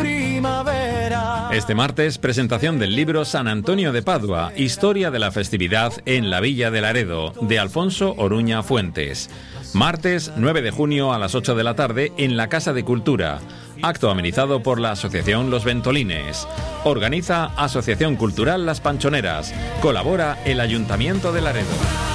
primavera. Este martes, presentación del libro San Antonio de Padua, historia de la festividad en la Villa de Laredo, de Alfonso Oruña Fuentes. Martes 9 de junio a las 8 de la tarde en la Casa de Cultura. Acto amenizado por la Asociación Los Ventolines. Organiza Asociación Cultural Las Panchoneras. Colabora el Ayuntamiento de Laredo.